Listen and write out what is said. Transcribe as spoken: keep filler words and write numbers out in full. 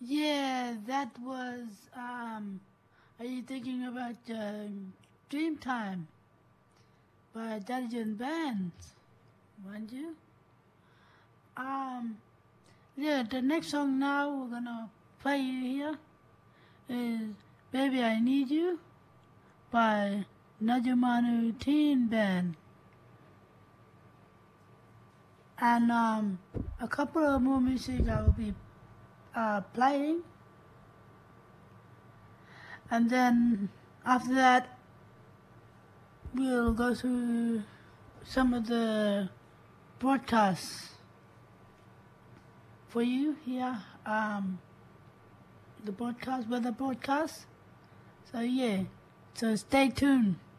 Yeah, that was. Um, are you thinking about uh, Dreamtime by Intelligent Bands? Weren't you? Um, yeah, the next song now we're gonna play you here is "Baby I Need You" by Najumanu Teen Band, and um, a couple of more music I will be uh, playing, and then after that we'll go through some of the broadcasts for you here. Um, the broadcast, weather broadcast. So yeah, so stay tuned.